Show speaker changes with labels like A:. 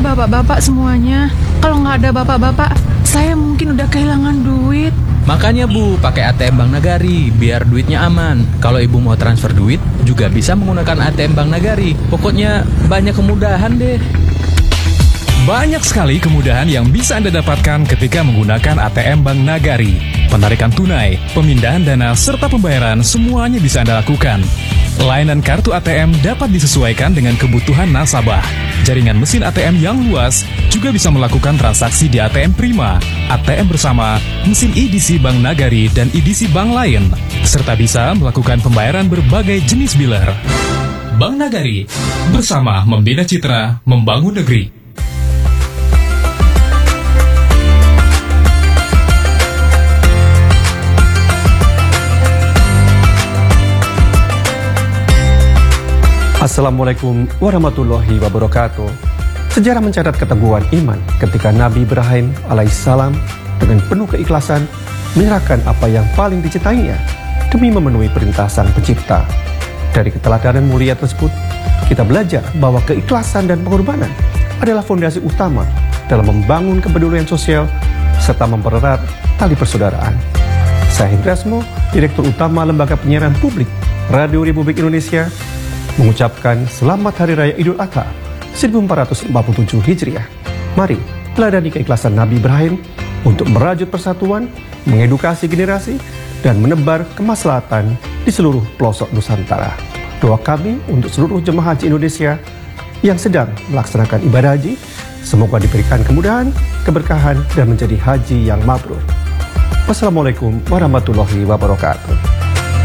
A: bapak-bapak semuanya. Kalau nggak ada bapak-bapak, saya mungkin udah kehilangan duit.
B: Makanya Bu, pakai ATM Bank Nagari, biar duitnya aman. Kalau Ibu mau transfer duit, juga bisa menggunakan ATM Bank Nagari. Pokoknya banyak kemudahan deh.
C: Banyak sekali kemudahan yang bisa Anda dapatkan ketika menggunakan ATM Bank Nagari. Penarikan tunai, pemindahan dana, serta pembayaran semuanya bisa Anda lakukan. Layanan kartu ATM dapat disesuaikan dengan kebutuhan nasabah. Jaringan mesin ATM yang luas juga bisa melakukan transaksi di ATM Prima, ATM Bersama, mesin EDC Bank Nagari, dan EDC bank lain. Serta bisa melakukan pembayaran berbagai jenis biller. Bank Nagari, bersama membina citra, membangun negeri.
D: Assalamualaikum warahmatullahi wabarakatuh. Sejarah mencatat keteguhan iman ketika Nabi Ibrahim alaihissalam dengan penuh keikhlasan menyerahkan apa yang paling dicintainya demi memenuhi perintah Sang Pencipta. Dari keteladanan mulia tersebut, kita belajar bahwa keikhlasan dan pengorbanan adalah fondasi utama dalam membangun kepedulian sosial serta mempererat tali persaudaraan. Saya Hendrasmo, Direktur Utama Lembaga Penyiaran Publik Radio Republik Indonesia, mengucapkan Selamat Hari Raya Idul Adha 1447 Hijriah. Mari teladani keikhlasan Nabi Ibrahim untuk merajut persatuan, mengedukasi generasi, dan menebar kemaslahatan di seluruh pelosok Nusantara. Doa kami untuk seluruh jemaah haji Indonesia yang sedang melaksanakan ibadah haji, semoga diberikan kemudahan, keberkahan, dan menjadi haji yang mabrur. Wassalamualaikum warahmatullahi wabarakatuh.